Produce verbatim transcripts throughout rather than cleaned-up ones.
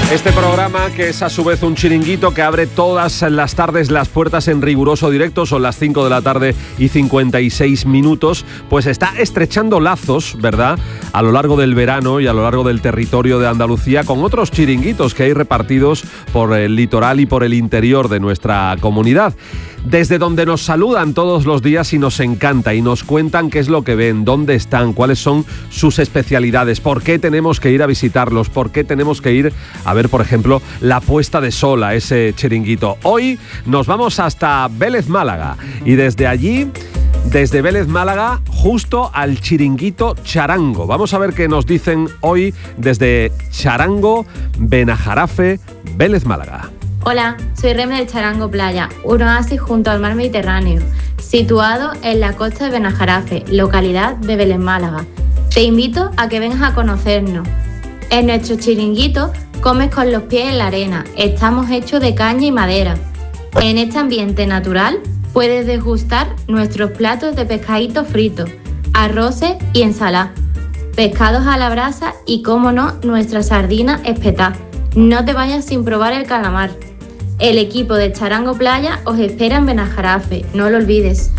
Este programa, que es a su vez un chiringuito que abre todas las tardes las puertas en riguroso directo, son las cinco de la tarde y cincuenta y seis minutos, pues está estrechando lazos, ¿verdad?, a lo largo del verano y a lo largo del territorio de Andalucía con otros chiringuitos que hay repartidos por el litoral y por el interior de nuestra comunidad. Desde donde nos saludan todos los días y nos encanta y nos cuentan qué es lo que ven, dónde están, cuáles son sus especialidades, por qué tenemos que ir a visitarlos, por qué tenemos que ir a ver, por ejemplo, la puesta de sol a ese chiringuito. Hoy nos vamos hasta Vélez, Málaga, y desde allí, desde Vélez, Málaga, justo al chiringuito Charango. Vamos a ver qué nos dicen hoy desde Charango, Benajarafe, Vélez, Málaga. Hola, soy Reme de Charango Playa, un oasis junto al mar Mediterráneo, situado en la costa de Benajarafe, localidad de Vélez, Málaga. Te invito a que vengas a conocernos. En nuestro chiringuito comes con los pies en la arena, estamos hechos de caña y madera. En este ambiente natural puedes degustar nuestros platos de pescaditos fritos, arroces y ensalada, pescados a la brasa y, como no, nuestra sardina espetá. No te vayas sin probar el calamar. El equipo de Charango Playa os espera en Benajarafe, no lo olvides.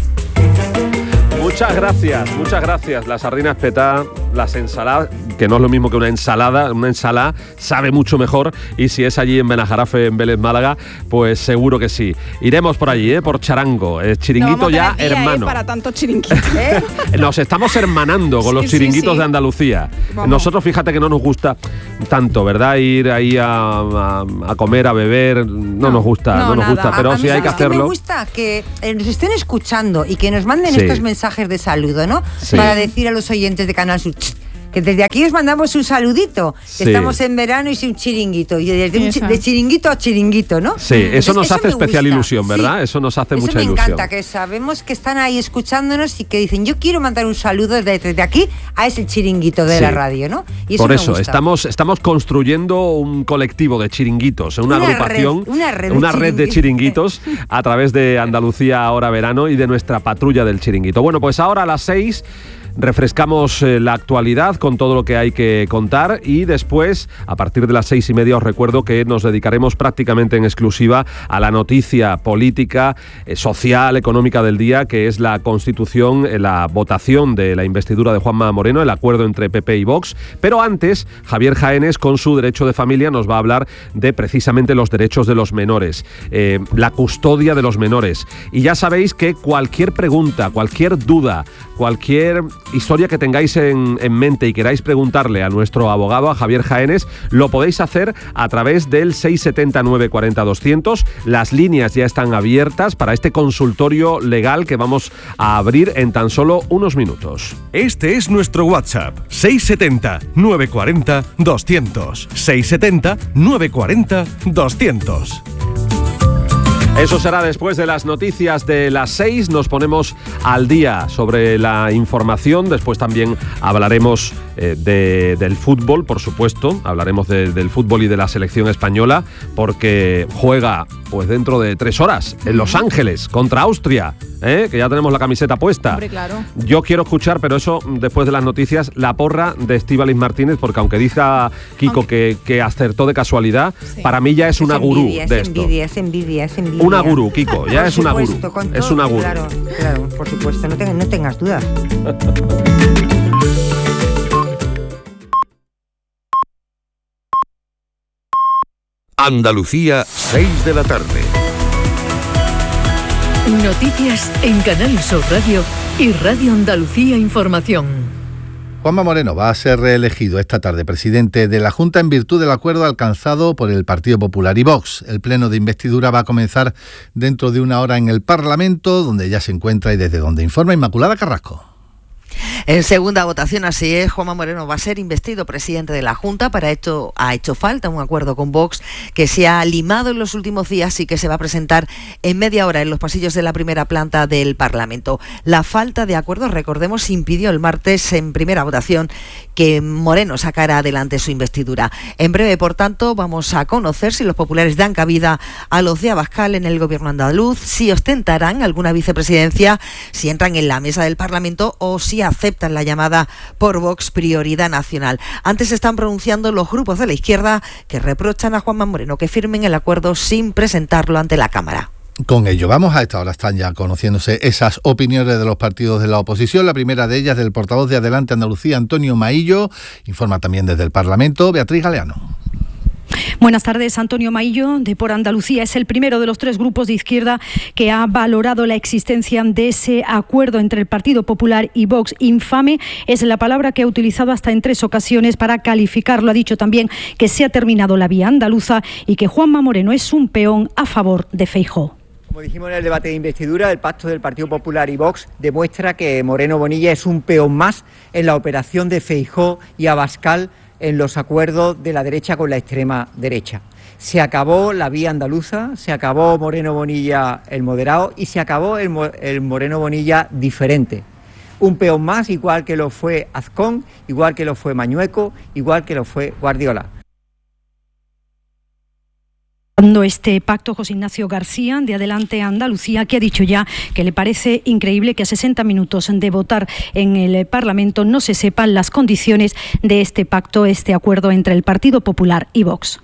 Muchas gracias, muchas gracias. La sardina espetá, las ensaladas, que no es lo mismo que una ensalada, una ensalada sabe mucho mejor, y si es allí en Benajarafe, en Vélez, Málaga, pues seguro que sí. Iremos por allí, ¿eh? Por Charango, eh, chiringuito no ya día, hermano. ¿eh? Para tanto chiringuito. ¿eh? Nos estamos hermanando con sí, los chiringuitos sí, sí. de Andalucía. Vamos. Nosotros, fíjate que no nos gusta tanto, ¿verdad? Ir ahí a, a, a comer, a beber, no, no nos gusta, no, no nos nada. gusta, pero a, a sí hay que hacerlo. Que me gusta que nos estén escuchando y que nos manden sí. estos mensajes de saludo, ¿no? Sí. Para decir a los oyentes de Canal Sur que desde aquí os mandamos un saludito, que sí. estamos en verano y sin un chiringuito, y desde un chi- de chiringuito a chiringuito, ¿no? Sí, eso nos eso hace especial gusta. ilusión, ¿verdad? Sí. Eso nos hace eso mucha ilusión. Eso me encanta, que sabemos que están ahí escuchándonos y que dicen, yo quiero mandar un saludo desde, desde aquí a ese chiringuito de sí. la radio, ¿no? Y eso Por eso, me estamos, estamos construyendo un colectivo de chiringuitos, una, una agrupación, red, una, red, una de red de chiringuitos a través de Andalucía Ahora Verano y de nuestra patrulla del chiringuito. Bueno, pues ahora a las seis... refrescamos eh, la actualidad con todo lo que hay que contar, y después, a partir de las seis y media, os recuerdo que nos dedicaremos prácticamente en exclusiva a la noticia política, eh, social, económica del día, que es la constitución, eh, la votación de la investidura de Juanma Moreno, el acuerdo entre P P y Vox. Pero antes, Javier Jaénes, con su Derecho de Familia, nos va a hablar de precisamente los derechos de los menores, eh, la custodia de los menores. Y ya sabéis que cualquier pregunta, cualquier duda, cualquier historia que tengáis en, en mente y queráis preguntarle a nuestro abogado, a Javier Jaénes, lo podéis hacer a través del seis siete cero, nueve cuatro cero, doscientos. Las líneas ya están abiertas para este consultorio legal que vamos a abrir en tan solo unos minutos. Este es nuestro WhatsApp, seis siete cero, nueve cuatro cero, doscientos. seis siete cero, nueve cuatro cero, doscientos. Eso será después de las noticias de las seis. Nos ponemos al día sobre la información. Después también hablaremos eh, de, del fútbol, por supuesto. Hablaremos de, del fútbol y de la selección española, porque juega pues dentro de tres horas en Los Ángeles contra Austria, ¿eh? Que ya tenemos la camiseta puesta. Hombre, claro. Yo quiero escuchar, pero eso después de las noticias, la porra de Estíbaliz Martínez, porque aunque diga Kiko que, que acertó de casualidad, sí. para mí ya es una es gurú envidia, de es esto. Envidia, es envidia, es envidia. Una gurú, Kiko, ya es una gurú. Es una gurú. Claro, claro, por supuesto, no, te, no tengas dudas. Andalucía, seis de la tarde. Noticias en Canal Sur Radio y Radio Andalucía Información. Juanma Moreno va a ser reelegido esta tarde presidente de la Junta en virtud del acuerdo alcanzado por el Partido Popular y Vox. El pleno de investidura va a comenzar dentro de una hora en el Parlamento, donde ya se encuentra y desde donde informa Inmaculada Carrasco. En segunda votación, así es, Juanma Moreno va a ser investido presidente de la Junta. Para esto ha hecho falta un acuerdo con Vox que se ha limado en los últimos días y que se va a presentar en media hora en los pasillos de la primera planta del Parlamento. La falta de acuerdo, recordemos, impidió el martes en primera votación que Moreno sacara adelante su investidura. En breve, por tanto, vamos a conocer si los populares dan cabida a los de Abascal en el gobierno andaluz, si ostentarán alguna vicepresidencia, si entran en la mesa del Parlamento o si Andalucía aceptan la llamada por Vox prioridad nacional. Antes se están pronunciando los grupos de la izquierda que reprochan a Juanma Moreno que firmen el acuerdo sin presentarlo ante la Cámara. Con ello vamos, a esta hora están ya conociéndose esas opiniones de los partidos de la oposición. La primera de ellas del portavoz de Adelante Andalucía, Antonio Maillo. Informa también desde el Parlamento, Beatriz Galeano. Buenas tardes. Antonio Maillo, de Por Andalucía, es el primero de los tres grupos de izquierda que ha valorado la existencia de ese acuerdo entre el Partido Popular y Vox. Infame es la palabra que ha utilizado hasta en tres ocasiones para calificarlo. Ha dicho también que se ha terminado la vía andaluza y que Juanma Moreno es un peón a favor de Feijóo. Como dijimos en el debate de investidura, el pacto del Partido Popular y Vox demuestra que Moreno Bonilla es un peón más en la operación de Feijóo y Abascal en los acuerdos de la derecha con la extrema derecha. Se acabó la vía andaluza, se acabó Moreno Bonilla el moderado y se acabó el, el Moreno Bonilla diferente. Un peón más, igual que lo fue Azcón, igual que lo fue Mañueco, igual que lo fue Guardiola. Este pacto, José Ignacio García, de Adelante Andalucía, que ha dicho ya que le parece increíble que a sesenta minutos de votar en el Parlamento no se sepan las condiciones de este pacto, este acuerdo entre el Partido Popular y Vox.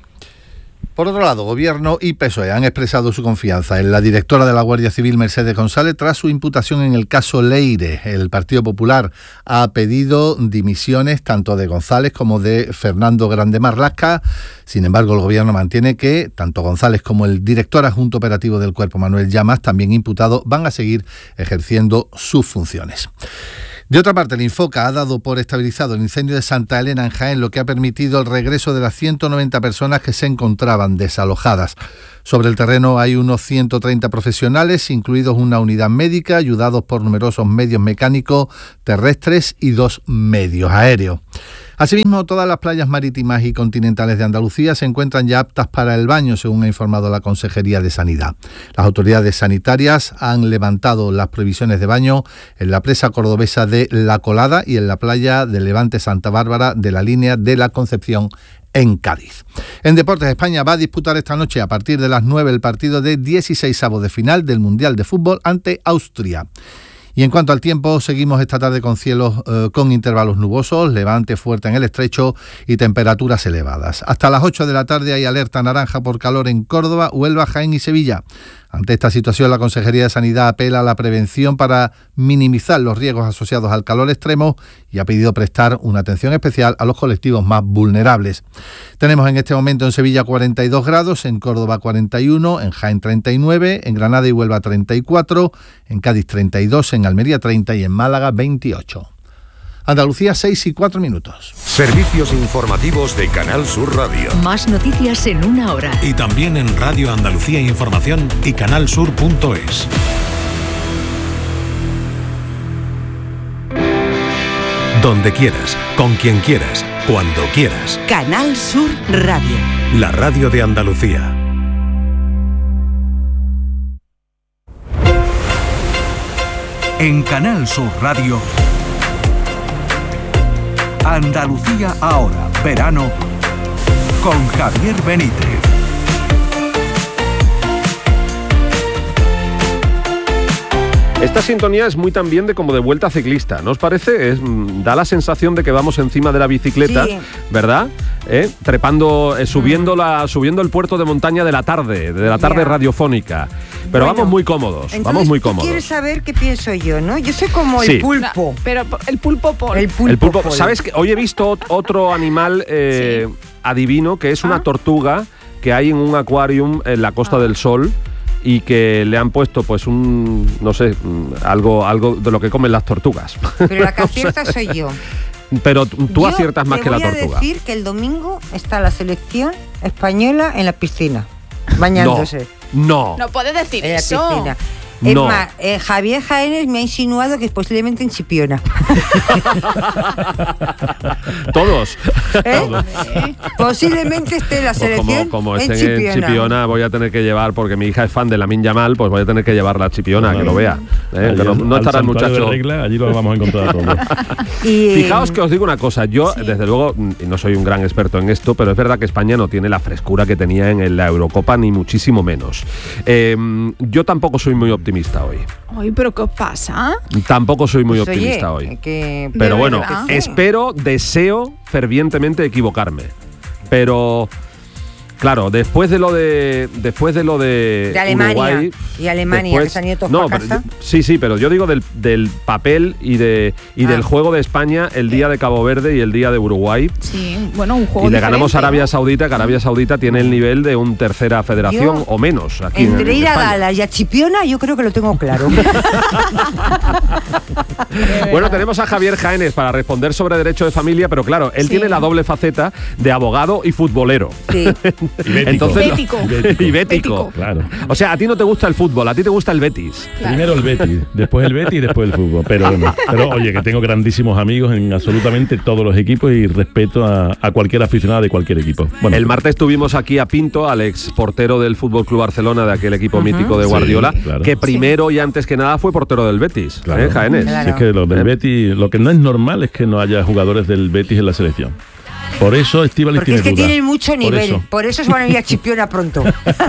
Por otro lado, Gobierno y P S O E han expresado su confianza en la directora de la Guardia Civil, Mercedes González, tras su imputación en el caso Leire. El Partido Popular ha pedido dimisiones tanto de González como de Fernando Grande Marlasca. Sin embargo, el Gobierno mantiene que tanto González como el director adjunto operativo del Cuerpo, Manuel Llamas, también imputado, van a seguir ejerciendo sus funciones. De otra parte, el Infoca ha dado por estabilizado el incendio de Santa Elena en Jaén, lo que ha permitido el regreso de las ciento noventa personas que se encontraban desalojadas. Sobre el terreno hay unos ciento treinta profesionales, incluidos una unidad médica, ayudados por numerosos medios mecánicos, terrestres y dos medios aéreos. Asimismo, todas las playas marítimas y continentales de Andalucía se encuentran ya aptas para el baño, según ha informado la Consejería de Sanidad. Las autoridades sanitarias han levantado las prohibiciones de baño en la presa cordobesa de La Colada y en la playa de Levante Santa Bárbara de la línea de la Concepción en Cádiz. En Deportes, España va a disputar esta noche a partir de las nueve el partido de dieciseisavos de final del Mundial de Fútbol ante Austria. Y en cuanto al tiempo, seguimos esta tarde con cielos eh, con intervalos nubosos, levante fuerte en el estrecho y temperaturas elevadas. Hasta las ocho de la tarde hay alerta naranja por calor en Córdoba, Huelva, Jaén y Sevilla. Ante esta situación, la Consejería de Sanidad apela a la prevención para minimizar los riesgos asociados al calor extremo y ha pedido prestar una atención especial a los colectivos más vulnerables. Tenemos en este momento en Sevilla cuarenta y dos grados, en Córdoba cuarenta y uno, en Jaén treinta y nueve, en Granada y Huelva treinta y cuatro, en Cádiz treinta y dos, en Almería treinta y en Málaga veintiocho. Andalucía, seis y cuatro minutos. Servicios informativos de Canal Sur Radio. Más noticias en una hora. Y también en Radio Andalucía Información y canal sur punto es. Donde quieras, con quien quieras, cuando quieras. Canal Sur Radio. La radio de Andalucía. En Canal Sur Radio, Andalucía ahora, verano, con Javier Benítez. Esta sintonía es muy también de como de vuelta ciclista, ¿no os parece? Es, da la sensación de que vamos encima de la bicicleta, sí. ¿Verdad? ¿Eh? Trepando, eh, subiendo, la, subiendo el puerto de montaña de la tarde, de la tarde yeah. radiofónica. Pero bueno, vamos muy cómodos, entonces, vamos muy cómodos. ¿Quieres saber qué pienso yo, no? Yo soy como sí. el pulpo. No, pero el pulpo pol. El pulpo, el pulpo pol. ¿Sabes qué? Hoy he visto otro animal eh, sí. adivino, que es una ah. tortuga que hay en un acuarium en la Costa ah. del Sol. Y que le han puesto, pues, un, no sé, algo algo de lo que comen las tortugas. Pero la que acierta no sé. soy yo. Pero tú yo aciertas más que la tortuga. Voy a decir que el domingo está la selección española en la piscina, bañándose. No. No, no puedes decir en eso. La piscina. Es no. más, eh, Javier Jaénes me ha insinuado que posiblemente en Chipiona. ¿Todos? ¿Eh? Todos. Posiblemente esté la selección pues como, como en estén Chipiona. en Chipiona voy a tener que llevar, porque mi hija es fan de Lamine Yamal, pues voy a tener que llevarla a Chipiona, no, que lo vea. ¿eh? Allí, no, no estará el muchacho. Regla, allí lo vamos a encontrar todos. Y, fijaos que os digo una cosa, yo sí. desde luego no soy un gran experto en esto, pero es verdad que España no tiene la frescura que tenía en la Eurocopa, ni muchísimo menos. Eh, yo tampoco soy muy optimista optimista hoy. Ay, ¿pero qué os pasa? Tampoco soy muy Pues, oye, optimista hoy. que- Pero de bueno, verdad. espero, deseo fervientemente equivocarme. Pero claro, después de lo de después de lo de, De Alemania Uruguay, y Alemania, después- que se han ido todos no, pa' pero casa. yo- sí, sí, pero yo digo del, del papel y de y Ah. del juego de España el día de Cabo Verde y el día de Uruguay. Sí, bueno, un juego Y le ganamos a diferente, Arabia ¿no? Saudita, que Arabia Saudita tiene el nivel de un tercera federación Yo, o menos aquí en, Entre en ir a España. Dallas y a Chipiona, yo creo que lo tengo claro. Bueno, tenemos a Javier Jaénes para responder sobre derecho de familia, pero claro, él Sí. tiene la doble faceta de abogado y futbolero. Sí. Y bético. Entonces, Bético. y bético. Claro. O sea, a ti no te gusta el fútbol, a ti te gusta el Betis. Primero el Betis, después el Betis y después el fútbol. Pero, bueno, pero oye, que tengo grandísimos amigos en absolutamente todos los equipos y respeto a, a cualquier aficionado de cualquier equipo. Bueno, El martes tuvimos aquí a Pinto, al ex portero del Fútbol Club Barcelona, de aquel equipo mítico de Sí, Guardiola, claro. que primero y antes que nada fue portero del Betis, claro. ¿eh, Jaénes? Claro. Si es que lo del Betis, lo que no es normal es que no haya jugadores del Betis en la selección. Por eso Estíbaliz Porque tiene es que duda. tienen mucho Por nivel. eso. Por eso se van a ir a Chipiona pronto.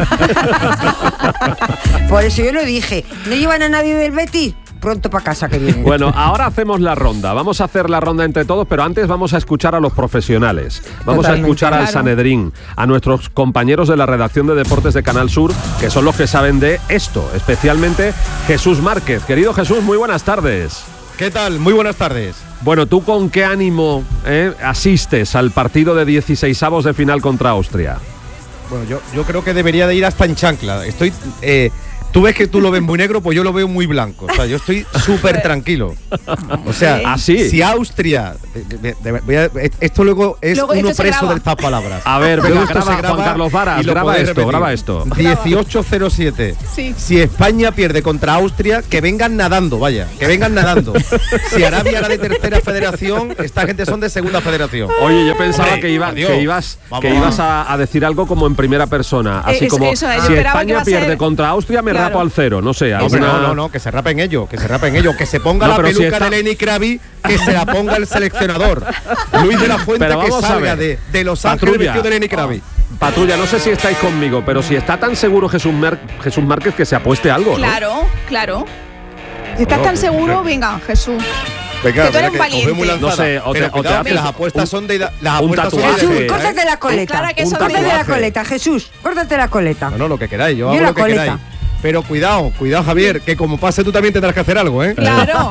Por eso yo lo dije. ¿No llevan a nadie del Betis? Pronto para casa que vienen. Bueno, ahora hacemos la ronda. Vamos a hacer la ronda entre todos, pero antes vamos a escuchar a los profesionales. Vamos Totalmente, a escuchar al claro. Sanedrín, a nuestros compañeros de la redacción de deportes de Canal Sur, que son los que saben de esto, especialmente Jesús Márquez. Querido Jesús, muy buenas tardes. ¿Qué tal? Muy buenas tardes. Bueno, ¿tú con qué ánimo eh, asistes al partido de dieciseisavos de final contra Austria? Bueno, yo, yo creo que debería de ir hasta en chancla. Estoy... Eh, tú ves que tú lo ves muy negro, pues yo lo veo muy blanco. O sea, yo estoy súper tranquilo. O sea, ¿Ah, sí? si Austria... de- de- de- voy a- esto luego es Luego uno esto se preso graba. de estas palabras. A ver, Luego venga, esto se graba, Juan Carlos Varas, y lo graba podéis esto, repetir. graba esto. dieciocho cero siete. Sí. Si España pierde contra Austria, que vengan nadando, vaya, que vengan nadando. Si Arabia era de tercera federación, esta gente son de segunda federación. Oye, yo pensaba Hombre, que, iba, adiós. que ibas, Vamos. que ibas a, a decir algo como en primera persona. Así Es- como, eso, yo si esperaba que España iba a pierde ser- contra Austria, me Claro. rapo al cero. No sé, Hombre, alguna- no, no, no, que se rapen ellos, que se rapen ellos, que se ponga No, la pero si peluca está- de Lenny Kravitz, que se la ponga el seleccionador. Luis de la Fuente, Pero que vamos a salga ver. de, de Los Ángeles Patrulla. vestido de Lenny Kravitz. Patrulla, no sé si estáis conmigo, pero si está tan seguro Jesús, Mer- Jesús Márquez que se apueste algo, ¿no? Claro, claro. Si estás No, tan pues, seguro, que- venga, Jesús. Venga, Que tú eres venga, un que os veo muy valiente. No lanzada. sé, o te- Pero o te cuidado, que haces las apuestas un- son de las un apuestas son de tatuaje. Jesús, idea, ¿eh? córtate la coleta. Clara, que Un son Córtate la tatuaje. coleta, Jesús. Córtate la coleta. No, no, lo que queráis, yo, Yo hago la lo que coleta. queráis. Pero cuidado, cuidado, Javier, que como pase tú también tendrás que hacer algo, ¿eh? Claro.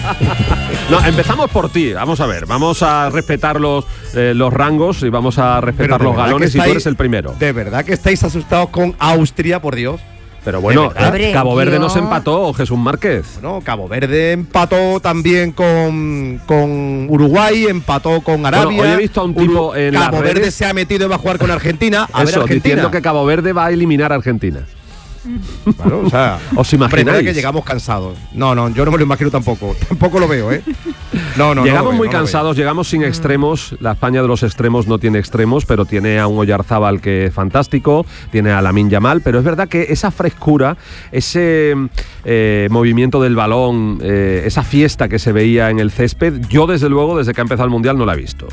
No, empezamos por ti. Vamos a ver, vamos a respetar los, eh, los rangos y vamos a respetar Pero de los verdad que galones y tú estáis- eres el primero. ¿De verdad que estáis asustados con Austria, por Dios? Pero bueno, verdad. eh, Cabo Verde Yo- nos empató, Jesús Márquez. No, Cabo Verde empató también con, con Uruguay, empató con Arabia. Bueno, hoy he visto a un tipo en las Cabo Verde redes- se ha metido y va a jugar con Argentina. A ver, Eso, Argentina. diciendo que Cabo Verde va a eliminar a Argentina. Claro, o sea, ¿Os hombre, imagináis? que llegamos cansados. No, no, yo no me lo imagino tampoco. Tampoco lo veo, ¿eh? No, no, no llegamos lo veo, muy no lo cansados, llegamos sin extremos. La España de los extremos no tiene extremos, pero tiene a un Oyarzábal que es fantástico, tiene a Lamine Yamal, pero es verdad que esa frescura, ese eh, movimiento del balón, eh, esa fiesta que se veía en el césped, yo desde luego, desde que ha empezado el Mundial, no la he visto.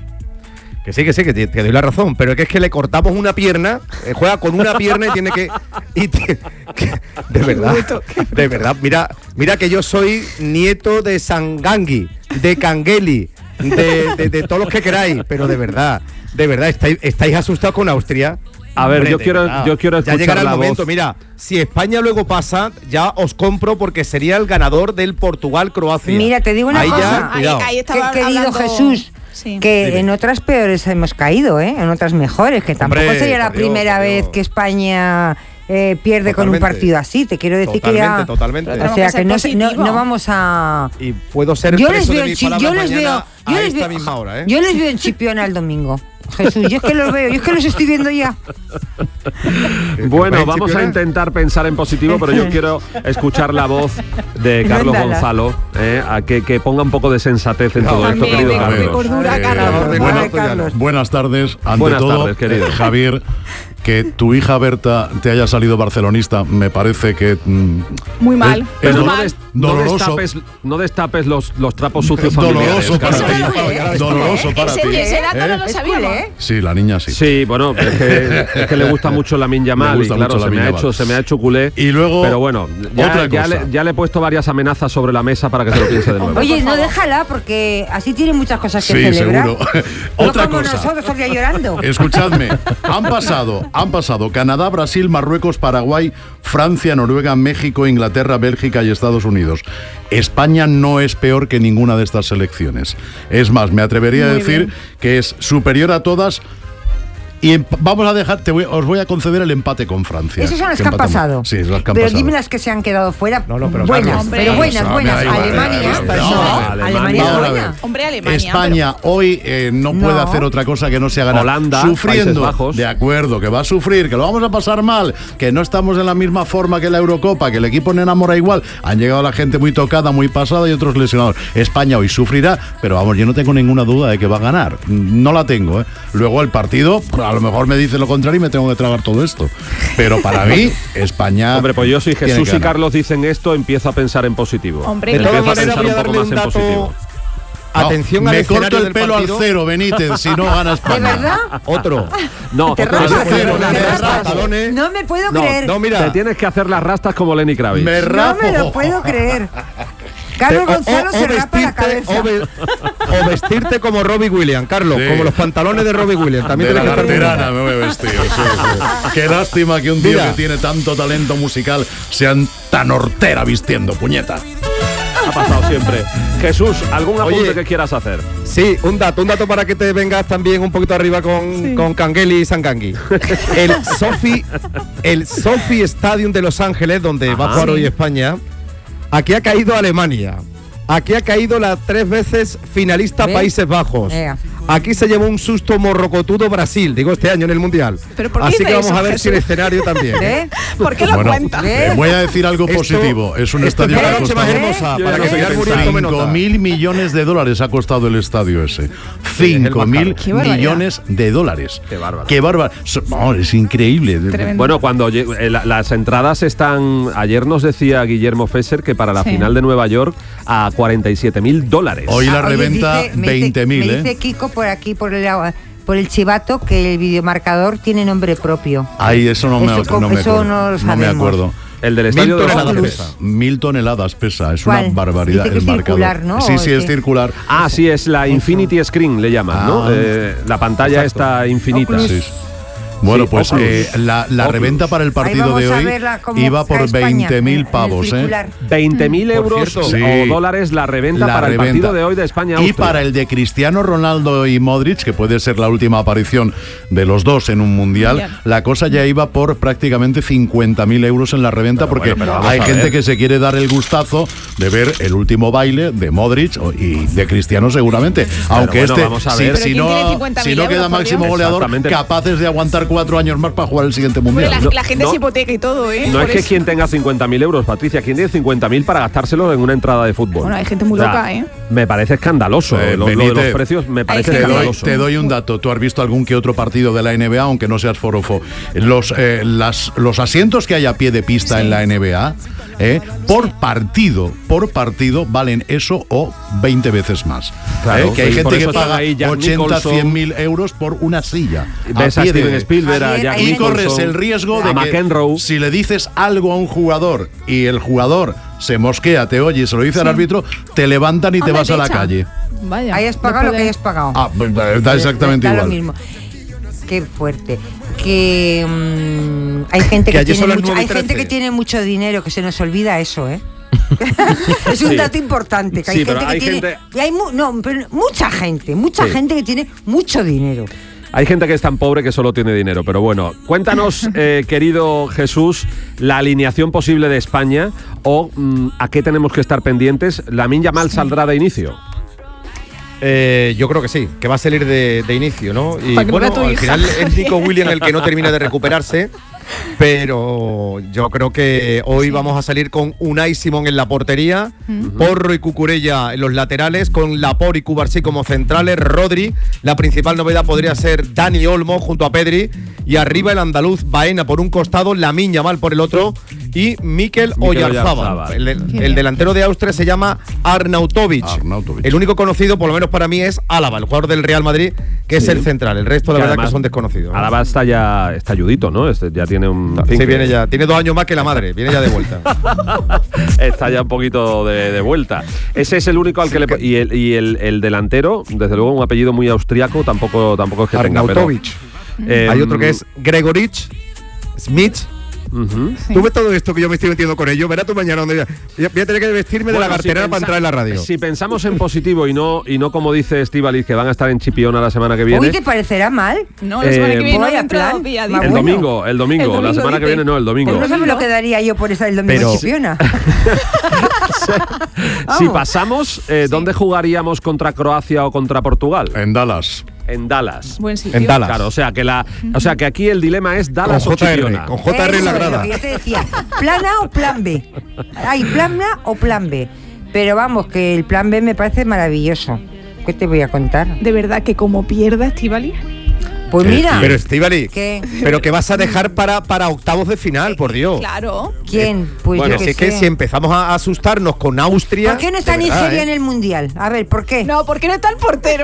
Que sí, que sí, que te, te doy la razón, pero que es que le cortamos una pierna, eh, juega con una pierna y tiene que... y te- que- de verdad, de verdad, mira, mira que yo soy nieto de Sangangui, de Kangeli, de, de- de todos los que queráis, pero de verdad, de verdad, ¿estáis, estáis asustados con Austria? A ver, Hombre, yo de quiero- verdad. yo quiero Ya escuchar llegará el la momento, voz. mira, si España luego pasa, ya os compro porque sería el ganador del Portugal-Croacia. Mira, te digo una Ahí cosa. ya, cuidado. Ahí, ahí Que- estaba querido hablando- Jesús, Sí. que Dime. en otras peores hemos caído, ¿eh? En otras mejores, que tampoco Hombre, sería la por Dios, primera por vez Dios. que España eh, pierde con un Totalmente. partido así. Te quiero decir Totalmente, que ya... totalmente. Pero O sea, tenemos que que no, ser se- no, positivo. no vamos a... Y puedo ser Yo preso les de veo en mis Chi- palabras yo les mañana veo, yo a les esta veo- misma hora, ¿eh? yo les veo en Chipiona el domingo. Jesús, yo es que los veo, yo es que los estoy viendo ya. Bueno, ¿vais, vamos a Chipiona? intentar pensar en positivo, pero yo quiero escuchar la voz de Carlos Dallas. Gonzalo, eh, a que, que ponga un poco de sensatez en todo esto, También, querido de, Carlos. de cordura, Eh, Carlos. por de favor. buena- buenas, buenas tardes. Ante Buenas todo, tardes, querido. eh, Javier, que tu hija Berta te haya salido barcelonista me parece que... Mm, muy mal. Es, Pero es no, dolor, des, no doloroso. destapes, no destapes los, los trapos sucios familiares. Doloroso para ti. ¿Eh? Doloroso para ese, ti. Ese dato ¿Eh? no lo sabíamos. ¿Eh? Sí, la niña sí. Sí, bueno, es que, es que le gusta mucho Lamine Yamal y claro, se me, ha hecho, se me ha hecho culé. Y luego, pero bueno, ya, otra ya, cosa. le, ya le he puesto varias amenazas sobre la mesa para que se lo piense de nuevo. Oye, no déjala porque así tiene muchas cosas que Sí, celebrar. seguro. No Otra como cosa. nosotros todo el día llorando. Escuchadme, han pasado, han pasado Canadá, Brasil, Marruecos, Paraguay, Francia, Noruega, México, Inglaterra, Bélgica y Estados Unidos. España no es peor que ninguna de estas selecciones. Es más, me atrevería Muy a decir bien. que es superior a todas. Y emp- vamos a dejar, te voy, os voy a conceder el empate con Francia. Esos son las que han empatamos. pasado. Sí, las que han Pero pasado. dime las que se han quedado fuera. No, no, pero buenas, Carlos, pero buenas, no, buenas. mira, igual, Alemania. no, No, no, Alemania es vamos a buena. ver. Hombre, Alemania. España hoy eh, no, No. puede hacer otra cosa que no sea ganar. Holanda, sufriendo. Países Bajos. De acuerdo, que va a sufrir, que lo vamos a pasar mal, que no estamos en la misma forma que la Eurocopa, que el equipo no enamora igual. Han llegado la gente muy tocada, muy pasada y otros lesionados. España hoy sufrirá, pero vamos, yo no tengo ninguna duda de que va a ganar. No la tengo, ¿eh? Luego el partido, a lo mejor me dice lo contrario y me tengo que tragar todo esto. Pero para mí, España. Hombre, pues yo si tiene Jesús que y ganar. Carlos dicen esto, empiezo a pensar en positivo. Hombre, De todas empiezo a maneras, pensar voy a un poco darle más un en dato. positivo. Atención No, al me escenario corto el del pelo partido. al cero, Benítez, si no gana ¿De España. verdad? Otro. No, Te otro- raspas, Te cero, te te raspas. pantalones. No me puedo no, creer. No, mira. te tienes que hacer las rastas como Lenny Kravitz. Me No rapo. me lo puedo creer. Carlos Te- o- Gonzalo o- se o rapa la vestirte- cabeza. O, ve- o vestirte como Robbie Williams, Carlos, Sí. como los pantalones de Robbie Williams. También De la tienes que estar carterana me voy a vestir. Sí, sí. Qué lástima que un tío Mira. que tiene tanto talento musical sea tan hortera vistiendo, puñeta. Ha pasado siempre. Jesús, ¿algún apunte Oye. que quieras hacer? Sí, un dato, un dato para que te vengas también un poquito arriba con, con Kangeli y Sangangui. El Sophie, el Sophie Stadium de Los Ángeles, donde va a jugar Sí. hoy España, aquí ha caído Alemania. Aquí ha caído la tres veces finalista ¿Ves? Países Bajos. Ea. Aquí se llevó un susto morrocotudo Brasil, digo este año en el Mundial. ¿Pero por qué Así dice que vamos eso, a ver si el Jesús? escenario también. ¿Eh? ¿Por qué lo Bueno, cuenta? eh, voy a decir algo Esto- positivo. Es un esto estadio es que la ha noche más costado hermosa, Yo para ya que no sé Pilar qué Muriel pensar. tome cinco nota. mil millones de dólares ha costado el estadio ese. el cinco más mil caro. Qué barbaridad. millones de dólares. Qué bárbaro. Qué bárbaro. So- oh, es increíble. Tremendo. Bueno, cuando lle- eh, la- las entradas están. Ayer nos decía Guillermo Fesser que para la Sí. final de Nueva York a cuarenta y siete mil dólares. Hoy la Ah, oye, reventa dice- me dice- veinte mil, Me ¿eh? dice Kiko por aquí, por el, por el chivato, que el videomarcador tiene nombre propio. Ay, eso no me, Eso co- no me eso acuerdo. no lo no me sabemos. acuerdo. El del estadio Mil de Los toneladas Ángeles. pesa. Mil toneladas pesa, es ¿Cuál? una barbaridad. Dice que el es marcador. circular, ¿no? Sí, ¿O sí, qué? es circular. Ah, sí, es la Infinity Screen, le llaman, ¿no? Ah. Eh, la pantalla está infinita. Oculus. Sí. Bueno, Sí, pues Oculus. eh, la, la Oculus. reventa para el partido Ahí vamos de a hoy verla cómo iba cae por España veinte mil en el pavos, ¿eh? circular. veinte mil Por euros cierto. o Sí. dólares la reventa La para el reventa. partido de hoy de España. Y para el de Cristiano Ronaldo y Modric, que puede ser la última aparición de los dos en un mundial, Mundial. la cosa ya iba por prácticamente cincuenta mil euros en la reventa, Pero porque bueno, pero vamos hay a gente ver. que se quiere dar el gustazo de ver el último baile de Modric o- y de Cristiano seguramente. Aunque bueno, este, vamos a si, ver. si ¿Pero quién tiene no, cincuenta mil si no euros, queda por máximo Dios? goleador, Exactamente. capaces de aguantar cuatro años más para jugar el siguiente Hombre, mundial. la, No, la gente no. se hipoteca y todo, ¿eh? No Por es que eso. quien tenga cincuenta mil euros, Patricia, quien tiene cincuenta mil para gastárselo en una entrada de fútbol. Bueno, hay gente muy loca, ¿eh? Me parece escandaloso. Eh, lo, lo de Benítez, los precios me parece gente- Te doy, escandaloso. te doy un dato. Tú has visto algún que otro partido de la N B A, aunque no seas forofo. Los, eh, las, los asientos que hay a pie de pista Sí. en la N B A, eh, por partido, por partido, valen eso o veinte veces más. Claro, Eh, que hay y por gente que eso paga están ahí Jack ochenta, Nicholson. cien mil euros por una silla. Ves a pie de- Steven Spielberg, a Javier, Jack ahí Y Nicholson, corres el riesgo a de que McEnroe. si le dices algo a un jugador y el jugador se mosquea, te oye y se lo dice al árbitro, te levantan y te Hombre, vas a la echa. calle. Vaya. Hayas pagado lo que Después de- hayas pagado. Ah, pues, da exactamente Da igual. lo mismo. Qué fuerte. Que mm, hay gente Que que, ayer tiene son las mucho, nueve y hay gente trece. que tiene mucho dinero, que se nos olvida eso, ¿eh? Es un Sí. dato importante, que Sí, hay pero gente que hay tiene gente- y hay mu- no, pero mucha gente, mucha Sí. gente que tiene mucho dinero. Hay gente que es tan pobre que solo tiene dinero, pero bueno, cuéntanos, eh, querido Jesús, la alineación posible de España o mm, a qué tenemos que estar pendientes. Lamine Yamal saldrá de inicio. Eh, yo creo que sí, que va a salir de, de inicio, ¿no? Y Para que bueno, ponga tu al hija. final es Nico Williams el que no termina de recuperarse. pero yo creo que hoy sí. vamos a salir con Unai Simón en la portería, uh-huh. Porro y Cucurella en los laterales, con Laporte y Cubarsí como centrales, Rodri, la principal novedad podría ser Dani Olmo junto a Pedri, y arriba el andaluz Baena por un costado, Lamine Yamal por el otro, y Mikel Oyarzábal. El, el delantero de Austria se llama Arnautovic. Arnautovic. El único conocido, por lo menos para mí, es Álava, el jugador del Real Madrid, que sí. es el central. El resto, la que verdad, además, que son desconocidos. Álava está ya está ayudito, ¿no? Este ya tiene un... Sí, que... viene ya. Tiene dos años más que la madre. Viene ya de vuelta. Está ya un poquito de, de vuelta. Ese es el único al que le... Y el, y el, el delantero, desde luego, un apellido muy austriaco, tampoco, tampoco es que Arnautovic. tenga, pero... Eh, Hay otro que es Gregorich Smith. Uh-huh. Sí. Tú ves todo esto que yo me estoy metiendo con ello, verás tú mañana donde voy a, voy a tener que vestirme bueno, de la cartera si para entrar en la radio. Si pensamos en positivo y no y no como dice Estíbaliz, que van a estar en Chipiona la semana que viene. Uy, ¿te parecerá mal? No, la semana eh, que viene vaya plan. Día, el, bueno. domingo, el domingo, el domingo, la semana dice. que viene no, el domingo. Pues no sabes lo que daría yo por estar el domingo Pero, en Chipiona. Si pasamos, eh, sí. ¿dónde jugaríamos contra Croacia o contra Portugal? En Dallas. En Dallas. Buen sitio. En Dallas. Claro, o sea que la, o sea que aquí el dilema es Dallas con o Chipiona. Con J R en la grada. Lo que yo te decía, ¿plan A o plan B? Hay plan A o plan B. Pero vamos, que el plan B me parece maravilloso. ¿Qué te voy a contar? De verdad que como pierda Estíbaliz. Pues mira. Pero Estíbaliz, pero que vas a dejar para, para octavos de final, por Dios. Claro. ¿Quién? Pues bueno, yo si que es que sé. si empezamos a asustarnos con Austria. ¿Por qué no está Nigeria ¿eh? en el Mundial? A ver, ¿por qué? No, porque no está el portero.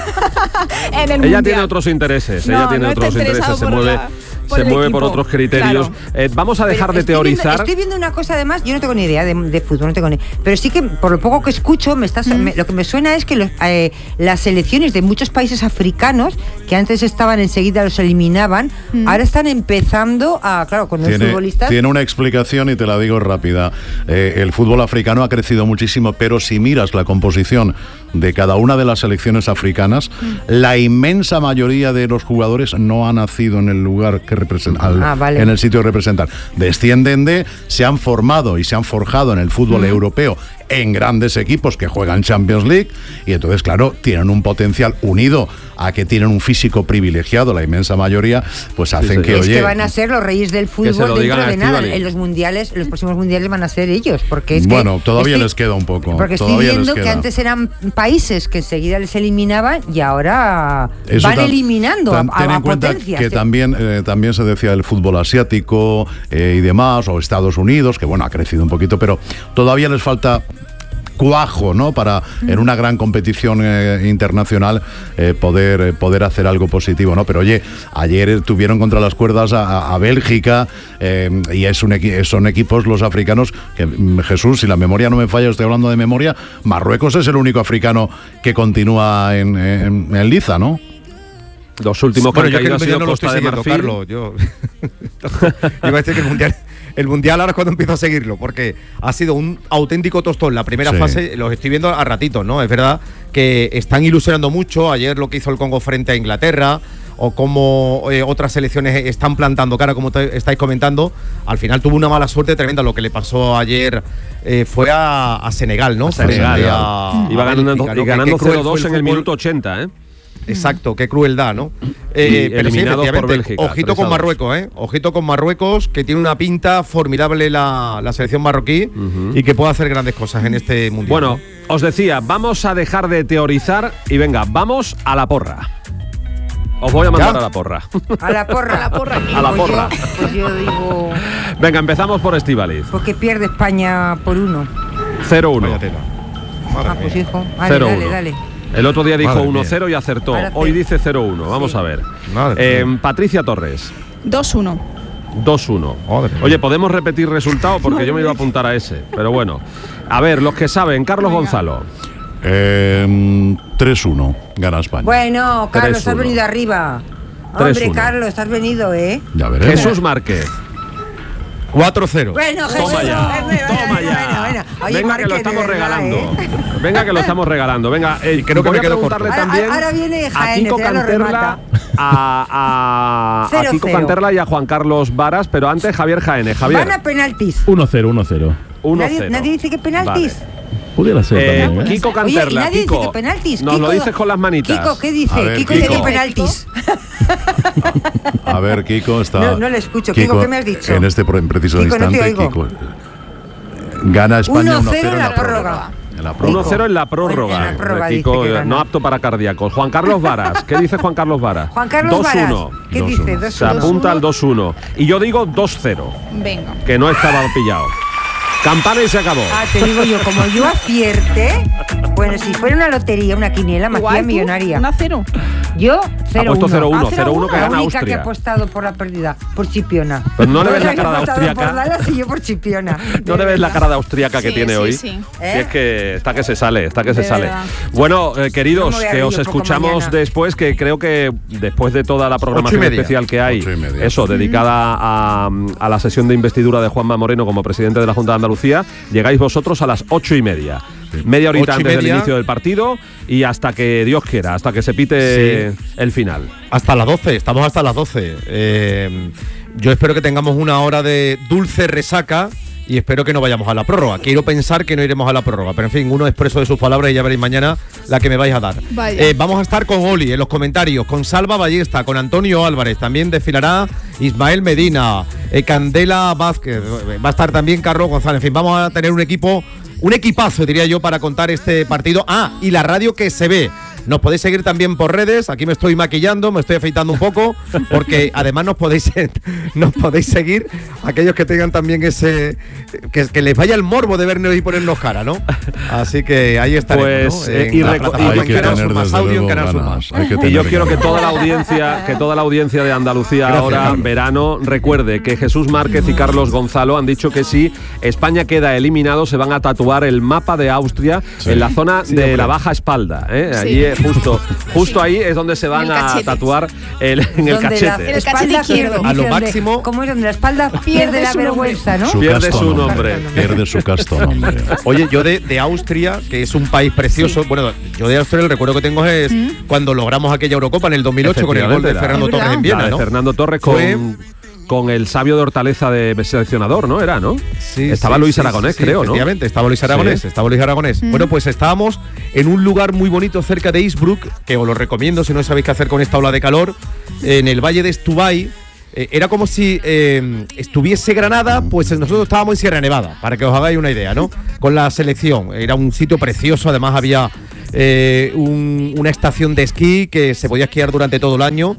en el Ella mundial. tiene otros intereses. No, ella tiene no otros intereses. Se mueve. La... Por se mueve equipo. por otros criterios. Claro. Eh, vamos a dejar pero de teorizar. Viendo, estoy viendo una cosa, además, yo no tengo ni idea de, de fútbol, no tengo ni. Pero sí que por lo poco que escucho, me estás, mm. me, lo que me suena es que los, eh, las selecciones de muchos países africanos que antes estaban enseguida los eliminaban, mm. ahora están empezando a, claro, con los futbolistas. Tiene una explicación y te la digo rápida. Eh, el fútbol africano ha crecido muchísimo, pero si miras la composición de cada una de las selecciones africanas, mm. la inmensa mayoría de los jugadores no ha nacido en el lugar que representa, al, ah, vale. en el sitio que representan. Descienden de, se han formado y se han forjado en el fútbol mm. europeo en grandes equipos que juegan Champions League y entonces, claro, tienen un potencial unido a que tienen un físico privilegiado, la inmensa mayoría, pues hacen sí, que, es oye... Es que van a ser los reyes del fútbol dentro de nada. En los mundiales, en los próximos mundiales van a ser ellos, porque es bueno, que... todavía estoy, les queda un poco. Porque estoy todavía viendo que antes eran países que enseguida les eliminaban y ahora Eso van tan, eliminando tan, a, a, a potencias. Que también, eh, también se decía el fútbol asiático eh, y demás, o Estados Unidos, que bueno, ha crecido un poquito, pero todavía les falta... cuajo, ¿no? Para en una gran competición eh, internacional eh, poder eh, poder hacer algo positivo, ¿no? Pero oye, ayer tuvieron contra las cuerdas a, a Bélgica eh, y es un equi- son equipos los africanos que, Jesús, si la memoria no me falla, estoy hablando de memoria, Marruecos es el único africano que continúa en, en, en liza, ¿no? Los últimos bueno, que han caído ha sido no Costa de Marfil. Carlos, yo iba a decir que el mundial El mundial ahora es cuando empiezo a seguirlo, porque ha sido un auténtico tostón. La primera sí. fase los estoy viendo a ratitos, ¿no? Es verdad que están ilusionando mucho. Ayer lo que hizo el Congo frente a Inglaterra, o como eh, otras selecciones están plantando cara, como te, estáis comentando. Al final tuvo una mala suerte tremenda. Lo que le pasó ayer eh, fue a, a Senegal, ¿no? A Senegal, a, Iba a ganando, Bélgica, ¿no? Y ganando cero dos en el minuto ochenta, ¿eh? Exacto, qué crueldad, ¿no? Eh, pero sí, por Bélgica, ojito con Marruecos, ¿eh? Ojito con Marruecos, que tiene una pinta formidable la, la selección marroquí uh-huh. y que puede hacer grandes cosas en este mundial. Bueno, ¿no? Os decía, vamos a dejar de teorizar y venga, vamos a la porra. Os voy a mandar ¿Ya? a la porra. A la porra. A la porra. A la porra. Pues yo, pues yo digo... Venga, empezamos por Estíbaliz. Porque pierde España por uno. cero uno. Ah, pues hijo. Vale, dale, dale. El otro día dijo uno cero y acertó. Hoy dice cero uno. Vamos sí. a ver. Eh, Patricia Torres. dos uno. dos uno. Oye, ¿podemos repetir resultado? Porque yo me iba a apuntar a ese. Pero bueno. A ver, los que saben. Carlos Venga. Gonzalo. Eh, tres uno. Gana España. Bueno, Carlos, has venido arriba. Hombre, Carlos, has venido, ¿eh? Ya veremos. Jesús Márquez. cuatro cero. Bueno, Jesús. Toma ya. Bueno, Toma bueno, ya. Bueno, bueno. Oye, Venga, Márquez, que lo estamos verdad, regalando. ¿eh? Venga, que lo estamos regalando. Venga, eh, creo que voy me a quedo preguntarle corto. también Ahora, ahora viene Jaén, a Kiko Canterla, a, a, cero, a Kiko cero. Canterla y a Juan Carlos Varas, pero antes Javier Jaénez. Javier. Van a penaltis. uno cero, uno cero. uno ¿Nadie, cero. ¿Nadie dice que penaltis? Vale. Pudiera ser Eh, también, ¿eh? Kiko Oye, y Canterla, nadie dice Kiko, que penaltis. nos Kiko, lo dices con las manitas. Kiko, ¿qué dice? A ver, Kiko, Kiko. dice que penaltis. A ver, Kiko está. No, no le escucho. Kiko, ¿qué me has dicho? En este pro- en preciso Kiko, no te instante, oigo. Kiko. Gana España uno uno cero cero en la prórroga. prórroga. En la prórroga. uno cero en la prórroga. En la prórroga Kiko, dice que gana. no apto para cardíacos. Juan Carlos Varas. ¿Qué dice Juan Carlos Varas? Juan Carlos dos Varas, uno. ¿qué dos dice? uno. dos Se uno. apunta al dos uno. Y yo digo dos cero, Venga. que no estaba pillado. Campana y se acabó. Ah, te digo yo, como yo acierte, bueno, si fuera una lotería, una quiniela, me hacía Igual tú, millonaria. una cero. Yo, cero puesto cero uno, Ah, cero uno que la gana única que Austria. ha apostado por la pérdida, por Chipiona. Pero no le ves Yo la cara de he apostado austriaca. por Dallas y yo por Chipiona. ¿No le ves la cara de austriaca que Sí, tiene sí, hoy? sí. ¿Eh? Si es que está que se sale, está que se De sale. verdad. Bueno, eh, queridos, No me voy a que reír os un poco escuchamos mañana. después, que creo que después de toda la programación media. especial que hay, Ocho y media. eso, dedicada a, a la sesión de investidura de Juanma Moreno como presidente de la Junta de Andalucía, llegáis vosotros a las ocho y media. Media horita Ocho y antes del media. inicio del partido y hasta que Dios quiera, hasta que se pite Sí. el final. Hasta las doce, estamos hasta las doce. Eh, yo espero que tengamos una hora de dulce resaca y espero que no vayamos a la prórroga. Quiero pensar que no iremos a la prórroga, pero en fin, uno es preso de sus palabras y ya veréis mañana la que me vais a dar. Vaya. Eh, vamos a estar con Oli en los comentarios, con Salva Ballesta, con Antonio Álvarez, también desfilará Ismael Medina, eh, Candela Vázquez, va a estar también Carlos González. En fin, vamos a tener un equipo, un equipazo diría yo para contar este partido. Ah, y la radio que se ve. Nos podéis seguir también por redes. Aquí me estoy maquillando, me estoy afeitando un poco, porque además nos podéis nos podéis seguir aquellos que tengan también ese que, que les vaya el morbo de vernos y ponernos cara, ¿no? Así que ahí estaremos, Pues, ¿no? eh, En y la reco- plataforma y en que Canal tener, Sur Más desde Audio, en luego, Canal Sur ganas. Más. Hay que Y yo tener quiero que ganas. toda la audiencia, que toda la audiencia de Andalucía Gracias, ahora, Carlos. verano, recuerde que Jesús Márquez y Carlos Gonzalo han dicho que si España queda eliminado se van a tatuar el mapa de Austria en la zona Sí, de hombre. la baja espalda. ¿eh? Sí. Allí, eh, justo, justo ahí es donde se van En el a cachete. tatuar el, en el Donde la cachete. El espalda cachete izquierdo. pierde- A lo donde- máximo- ¿Cómo es donde la espalda Pierde pierde la su nombre. vergüenza, no? Su Pierde casto su nombre. Pierde su casto nombre. Oye, yo de, de Austria, que es un país precioso, bueno, yo de Austria el recuerdo que tengo es cuando logramos aquella Eurocopa en el dos mil ocho con el gol de Efectivamente, Fernando la- Torres en ¿Es Viena, La de ¿no? Fernando Torres Fue- con, con el sabio de Hortaleza de seleccionador, ¿no? Era, ¿no? Sí, Estaba sí, Luis sí, Aragonés, sí, sí, creo, ¿no? Efectivamente, estaba Luis Aragonés, Sí. estaba Luis Aragonés. Bueno, pues estábamos en un lugar muy bonito cerca de Innsbruck, que os lo recomiendo si no sabéis qué hacer con esta ola de calor, en el valle de Stubái. Eh, era como si eh, estuviese Granada, pues nosotros estábamos en Sierra Nevada, para que os hagáis una idea, ¿no? Con la selección. Era un sitio precioso, además había eh, un- una estación de esquí que se podía esquiar durante todo el año.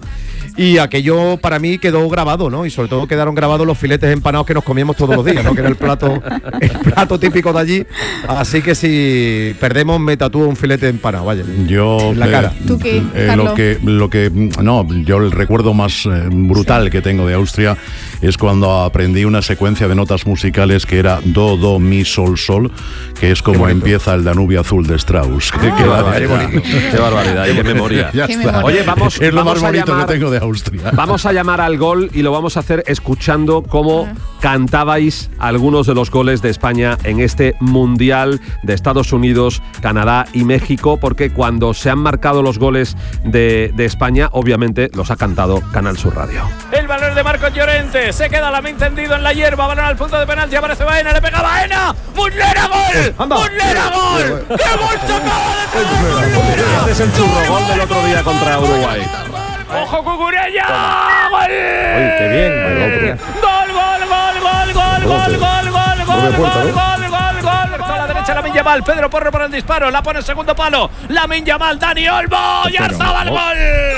Y aquello para mí quedó grabado, ¿no? Y sobre todo quedaron grabados los filetes empanados que nos comíamos todos los días, ¿no? Que era el plato, el plato típico de allí. Así que si perdemos, me tatúo un filete empanado, vaya. Yo En la eh, cara. ¿Tú qué, eh, Carlos? lo que lo que no, yo el recuerdo más eh, brutal que tengo de Austria es cuando aprendí una secuencia de notas musicales que era do do mi sol sol, que es como bonito. empieza el Danubio azul de Strauss. Qué, Qué qué barbaridad, barbaridad. qué barbaridad, y qué memoria. Ya Qué está. memoria. Oye, vamos- es lo vamos más a bonito llamar- que tengo de Austria. Vamos a llamar al gol y lo vamos a hacer escuchando cómo cantabais algunos de los goles de España en este Mundial de Estados Unidos, Canadá y México, porque cuando se han marcado los goles de, de España, obviamente los ha cantado Canal Sur Radio. El balón de Marcos Llorente. Se queda la tendido en la hierba. Balón al punto de penalti. Aparece Baena. Le pega Baena. ¡Muslera, gol! ¡Muslera, gol! ¡Qué gol se acaba de pegar! Este es el churro gol del otro día contra Uruguay. ¡Ojo, Cucurella! ¡Gol! Oye, qué bien. ¡Gol, gol, gol, gol, gol, gol, gol, gol, gol, gol, gol, gol, gol! A la derecha Lamine Yamal. Pedro Porro para el disparo. La pone en segundo palo. Lamine Yamal. Dani Olmo. Y Arzabal, gol.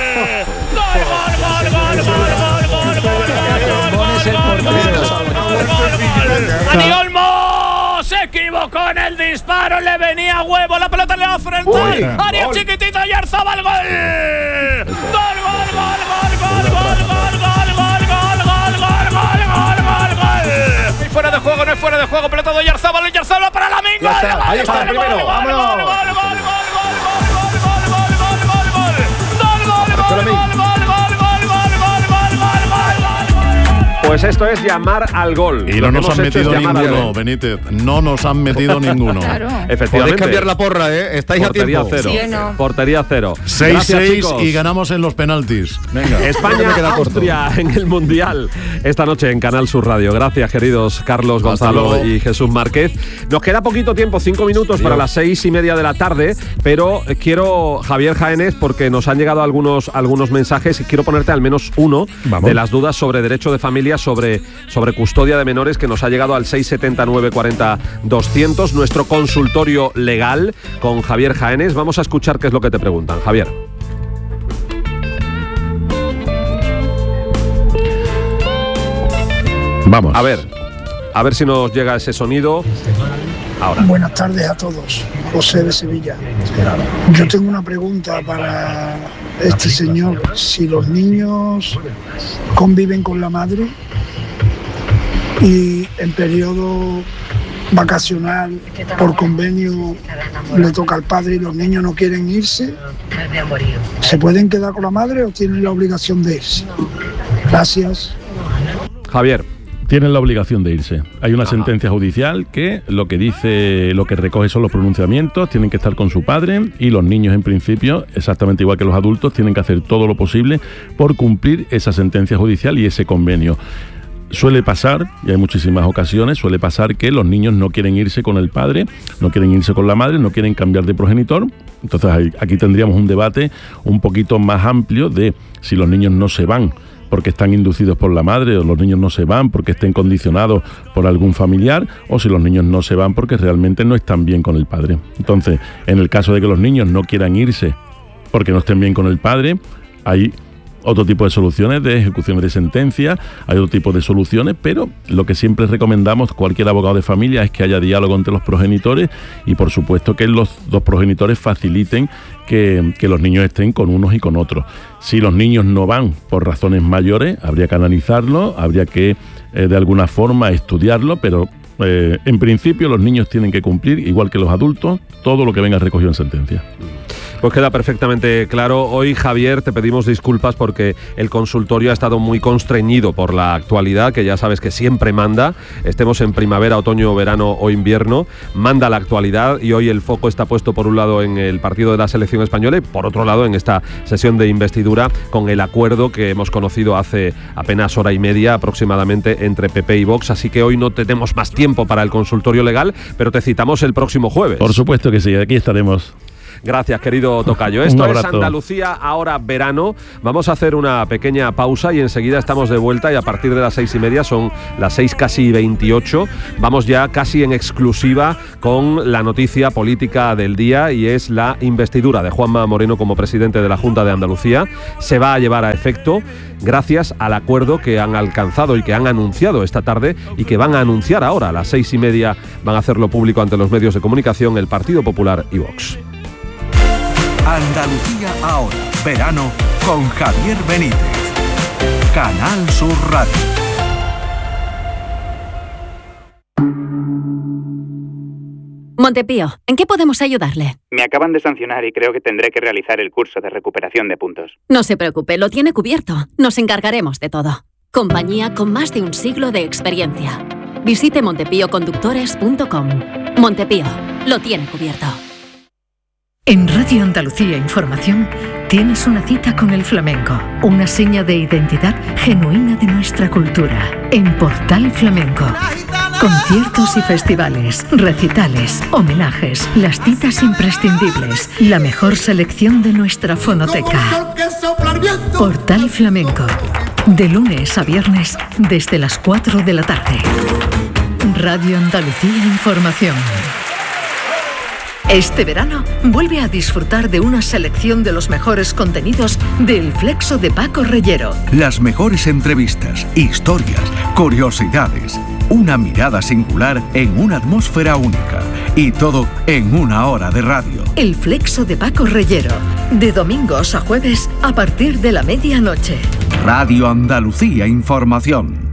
Gol, gol, gol, gol, gol, gol, gol, gol, gol, gol. Dani Olmo se equivocó en el disparo. Le venía a huevo. La pelota le da frontal. Área chiquitita y Arzabal, gol. Gol, gol, gol, gol, gol, gol, gol, gol, gol, gol, gol, gol, gol, gol, gol, gol. Fuera de juego, no es fuera de juego. Pelota de Oyarzabal. Oyarzabal para Lamine. Ya está, ahí está el primero. Vámonos. Pues esto es llamar al gol. Y no nos han metido ninguno, Benítez. No nos han metido ninguno. Claro. Efectivamente. Podéis cambiar la porra, ¿eh? Estáis Portería a tiempo. cero. ¿Sí o no? Portería cero. seis seis y ganamos en los penaltis. Venga. España-Austria en el Mundial. Esta noche en Canal Sur Radio. Gracias, queridos Carlos, Gonzalo y Jesús Márquez. Nos queda poquito tiempo, cinco minutos Adiós. Para las seis y media de la tarde, pero quiero, Javier Jaénez, porque nos han llegado algunos, algunos mensajes y quiero ponerte al menos uno Vamos. de las dudas sobre derecho de familia, sobre, sobre custodia de menores, que nos ha llegado al seis setenta, nueve cuarenta, doscientos, nuestro consultorio legal con Javier Jaénez. Vamos a escuchar qué es lo que te preguntan, Javier. Vamos. A ver, a ver si nos llega ese sonido. Ahora. Buenas tardes a todos. José de Sevilla. Yo tengo una pregunta para este señor. Si los niños conviven con la madre y en periodo vacacional por convenio le toca al padre y los niños no quieren irse, ¿se pueden quedar con la madre o tienen la obligación de irse? Gracias. Javier. Tienen la obligación de irse. Hay una Ajá. sentencia judicial que lo que dice, lo que recoge son los pronunciamientos, tienen que estar con su padre, y los niños en principio, exactamente igual que los adultos, tienen que hacer todo lo posible por cumplir esa sentencia judicial y ese convenio. Suele pasar, y hay muchísimas ocasiones, suele pasar que los niños no quieren irse con el padre, no quieren irse con la madre, no quieren cambiar de progenitor. Entonces aquí tendríamos un debate un poquito más amplio de si los niños no se van porque están inducidos por la madre, o los niños no se van porque estén condicionados por algún familiar, o si los niños no se van porque realmente no están bien con el padre. Entonces, en el caso de que los niños no quieran irse porque no estén bien con el padre, hay otro tipo de soluciones de ejecuciones de sentencia, hay otro tipo de soluciones, pero lo que siempre recomendamos cualquier abogado de familia es que haya diálogo entre los progenitores y por supuesto que los dos progenitores faciliten que, que los niños estén con unos y con otros. Si los niños no van por razones mayores, habría que analizarlo, habría que eh, de alguna forma estudiarlo, pero eh, en principio los niños tienen que cumplir, igual que los adultos, todo lo que venga recogido en sentencia. Pues queda perfectamente claro. Hoy, Javier, te pedimos disculpas porque el consultorio ha estado muy constreñido por la actualidad, que ya sabes que siempre manda. Estemos en primavera, otoño, verano o invierno, manda la actualidad, y hoy el foco está puesto por un lado en el partido de la selección española y por otro lado en esta sesión de investidura con el acuerdo que hemos conocido hace apenas hora y media aproximadamente entre P P y Vox. Así que hoy no tenemos más tiempo para el consultorio legal, pero te citamos el próximo jueves. Por supuesto que sí, aquí estaremos. Gracias, querido tocayo. Esto es Andalucía ahora verano. Vamos a hacer una pequeña pausa y enseguida estamos de vuelta, y a partir de las seis y media, son las seis casi veintiocho, vamos ya casi en exclusiva con la noticia política del día, y es la investidura de Juanma Moreno como presidente de la Junta de Andalucía. Se va a llevar a efecto gracias al acuerdo que han alcanzado y que han anunciado esta tarde y que van a anunciar ahora. A las seis y media van a hacerlo público ante los medios de comunicación el Partido Popular y Vox. Andalucía ahora, verano, con Javier Benítez. Canal Sur Radio. Montepío, ¿en qué podemos ayudarle? Me acaban de sancionar y creo que tendré que realizar el curso de recuperación de puntos. No se preocupe, lo tiene cubierto. Nos encargaremos de todo. Compañía con más de un siglo de experiencia. Visite montepío conductores punto com. Montepío, lo tiene cubierto. En Radio Andalucía Información tienes una cita con el flamenco, una seña de identidad genuina de nuestra cultura. En Portal Flamenco, conciertos y festivales, recitales, homenajes, las citas imprescindibles, la mejor selección de nuestra fonoteca. Portal Flamenco, de lunes a viernes desde las cuatro de la tarde. Radio Andalucía Información. Este verano, vuelve a disfrutar de una selección de los mejores contenidos del Flexo de Paco Reyero. Las mejores entrevistas, historias, curiosidades, una mirada singular en una atmósfera única. Y todo en una hora de radio. El Flexo de Paco Reyero, de domingos a jueves a partir de la medianoche. Radio Andalucía Información.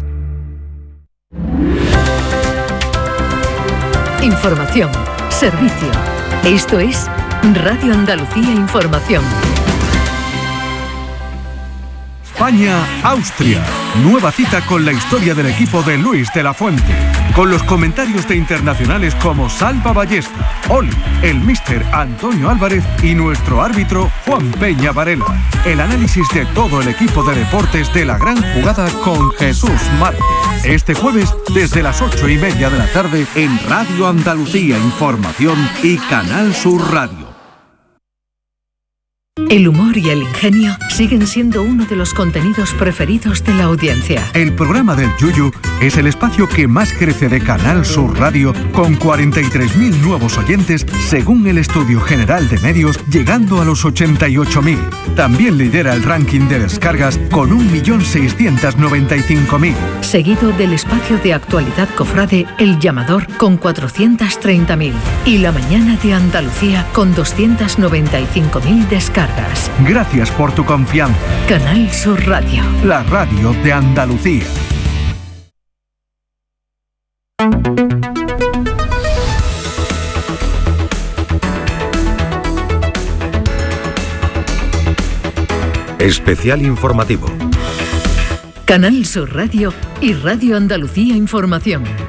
Información, servicio. Esto es Radio Andalucía Información. España-Austria. Nueva cita con la historia del equipo de Luis de la Fuente. Con los comentarios de internacionales como Salva Ballesta, Oli, el míster Antonio Álvarez y nuestro árbitro Juan Peña Varela. El análisis de todo el equipo de deportes de la gran jugada con Jesús Márquez. Este jueves desde las ocho y media de la tarde en Radio Andalucía Información y Canal Sur Radio. El humor y el ingenio siguen siendo uno de los contenidos preferidos de la audiencia. El programa del Yuyu es el espacio que más crece de Canal Sur Radio, con cuarenta y tres mil nuevos oyentes según el Estudio General de Medios, llegando a los ochenta y ocho mil. También lidera el ranking de descargas con un millón seiscientos noventa y cinco mil. Seguido del espacio de actualidad cofrade El Llamador con cuatrocientos treinta mil. Y La Mañana de Andalucía con doscientos noventa y cinco mil descargas. Gracias por tu confianza. Canal Sur Radio. La radio de Andalucía. Especial informativo. Canal Sur Radio y Radio Andalucía Información.